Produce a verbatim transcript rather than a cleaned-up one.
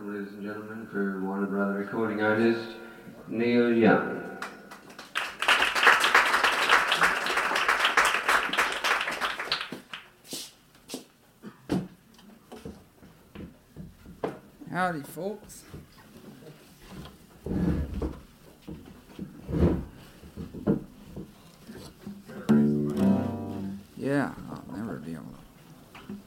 welcome, ladies and gentlemen, for Warner Brother recording artist, Neil Young. Howdy, folks.